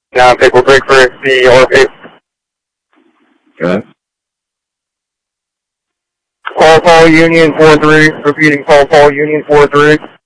Now Pickle Break for the RP. Okay. Paul Union 4-3, repeating Paul Union 4-3.